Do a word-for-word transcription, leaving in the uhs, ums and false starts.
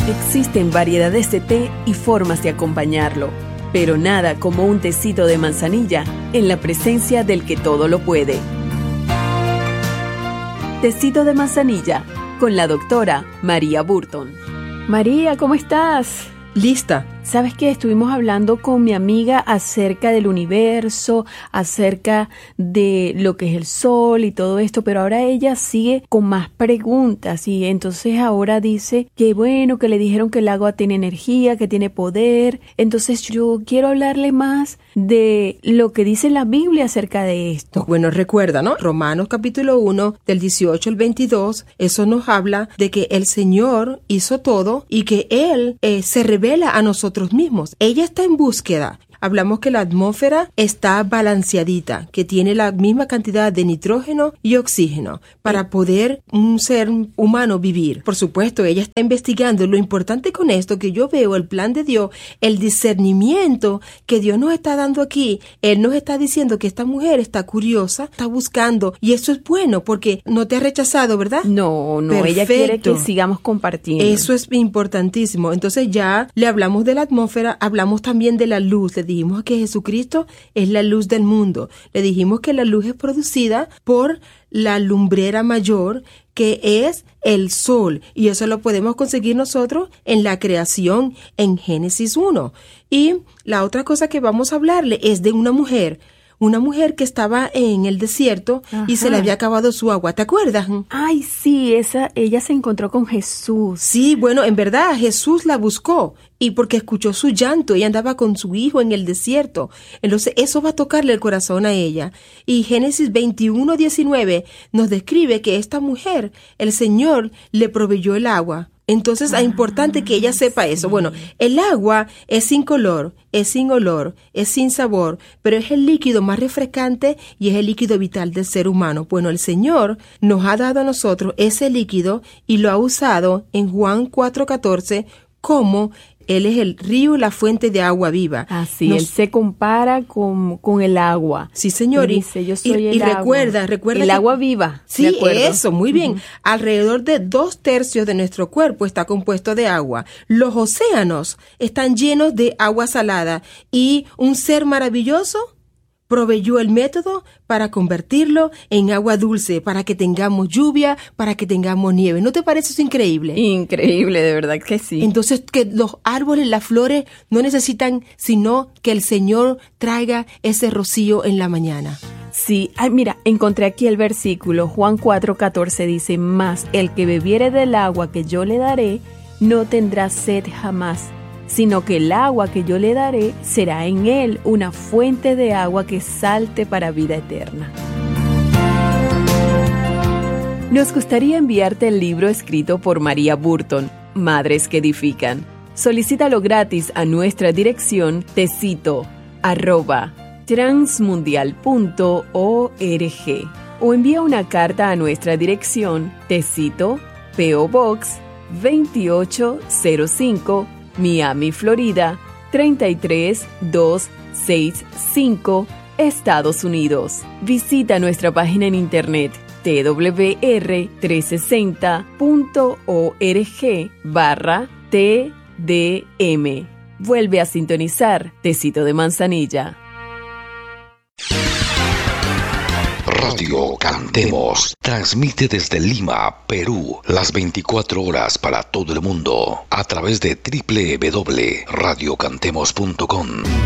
Existen variedades de té y formas de acompañarlo, pero nada como un tecito de manzanilla en la presencia del que todo lo puede. Tecito de manzanilla con la doctora María Burton. María, ¿cómo estás? Lista. ¿Sabes qué? Estuvimos hablando con mi amiga acerca del universo, acerca de lo que es el sol y todo esto, pero ahora ella sigue con más preguntas y entonces ahora dice que bueno, que le dijeron que el agua tiene energía, que tiene poder. Entonces yo quiero hablarle más de lo que dice la Biblia acerca de esto. Bueno, recuerda, ¿no? Romanos capítulo uno, del dieciocho al veintidós, eso nos habla de que el Señor hizo todo y que Él eh, se revela a nosotros mismos. Ella está en búsqueda. Hablamos que la atmósfera está balanceadita, que tiene la misma cantidad de nitrógeno y oxígeno para poder un ser humano vivir. Por supuesto, ella está investigando. Lo importante con esto que yo veo el plan de Dios, el discernimiento que Dios nos está dando aquí. Él nos está diciendo que esta mujer está curiosa, está buscando, y eso es bueno porque no te ha rechazado, ¿verdad? No, no, Perfecto. Ella quiere que sigamos compartiendo. Eso es importantísimo. Entonces ya le hablamos de la atmósfera, hablamos también de la luz. Le dijimos que Jesucristo es la luz del mundo. Le dijimos que la luz es producida por la lumbrera mayor, que es el sol, y eso lo podemos conseguir nosotros en la creación en Génesis uno. Y la otra cosa que vamos a hablarle es de una mujer, una mujer que estaba en el desierto. Ajá. Y se le había acabado su agua, ¿te acuerdas? Ay, sí, esa, ella se encontró con Jesús. Sí, bueno, en verdad Jesús la buscó y porque escuchó su llanto, ella andaba con su hijo en el desierto. Entonces eso va a tocarle el corazón a ella. Y Génesis veintiuno, diecinueve nos describe que esta mujer, el Señor le proveyó el agua. Entonces es importante que ella sepa sí. eso. Bueno, el agua es sin color, es sin olor, es sin sabor, pero es el líquido más refrescante y es el líquido vital del ser humano. Bueno, el Señor nos ha dado a nosotros ese líquido y lo ha usado en Juan cuatro catorce como Él es el río y la fuente de agua viva. Así, Nos... Él se compara con, con el agua. Sí, señor. Y dice, yo soy y, el y agua. recuerda, recuerda. El que... agua viva. Sí, eso, muy bien. Uh-huh. Alrededor de dos tercios de nuestro cuerpo está compuesto de agua. Los océanos están llenos de agua salada y un ser maravilloso proveyó el método para convertirlo en agua dulce, para que tengamos lluvia, para que tengamos nieve. ¿No te parece eso increíble? Increíble, de verdad que sí. Entonces, que los árboles, las flores, no necesitan sino que el Señor traiga ese rocío en la mañana. Sí, ay, mira, encontré aquí el versículo, Juan cuatro catorce dice, mas el que bebiere del agua que yo le daré, no tendrá sed jamás, sino que el agua que yo le daré será en él una fuente de agua que salte para vida eterna. Nos gustaría enviarte el libro escrito por María Burton, Madres que Edifican. Solicítalo gratis a nuestra dirección tecito arroba transmundial punto org o envía una carta a nuestra dirección Tecito, P O Box veintiocho cero cinco, Miami, Florida, treinta y tres mil doscientos sesenta y cinco, Estados Unidos. Visita nuestra página en internet t w r trescientos sesenta punto org barra T D M. Vuelve a sintonizar Tecito de Manzanilla. Radio Cantemos transmite desde Lima, Perú, las veinticuatro horas para todo el mundo a través de doble u doble u doble u punto radio cantemos punto com.